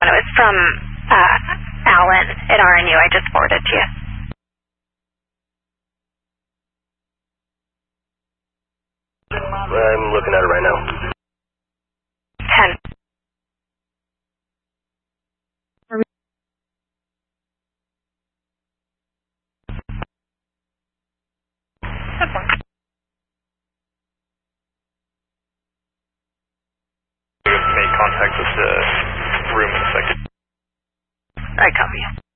It was from Alan at RNU. I just forwarded it to you. I'm looking at it right now. 10. Make contact with the room in a second. I copy.